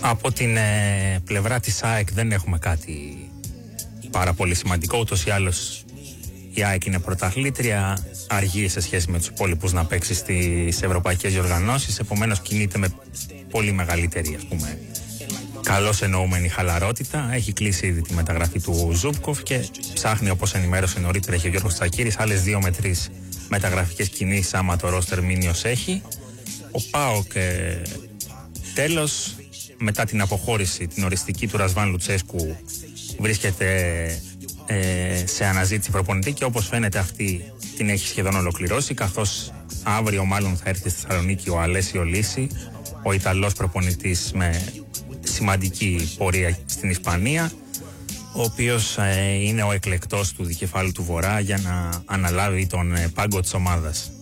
Από την πλευρά της ΑΕΚ δεν έχουμε κάτι πάρα πολύ σημαντικό. Ούτως ή άλλως η ΑΕΚ είναι πρωταθλήτρια, αργεί σε σχέση με τους υπόλοιπους να παίξει στις ευρωπαϊκές διοργανώσεις, επομένως κινείται με πολύ μεγαλύτερη, ας πούμε, καλώς εννοούμενη χαλαρότητα. Έχει κλείσει ήδη τη μεταγραφή του Ζούμπκοφ και ψάχνει, όπως ενημέρωσε νωρίτερα και ο Γιώργος Τσακίρης, άλλες 2 με 3 μεταγραφικές κινήσεις άμα το ρόστερ μείνει ως έχει. Ο ΠΑΟΚ τέλος, μετά την αποχώρηση την οριστική του Ρασβάν Λουτσέσκου, βρίσκεται σε αναζήτηση προπονητή και όπως φαίνεται αυτή την έχει σχεδόν ολοκληρώσει, καθώς αύριο μάλλον θα έρθει στη Θεσσαλονίκη ο Αλέσιο Λύση, ο Ιταλός προπονητής με σημαντική πορεία στην Ισπανία, ο οποίος είναι ο εκλεκτός του δικεφάλου του Βορρά για να αναλάβει τον πάγκο της ομάδας.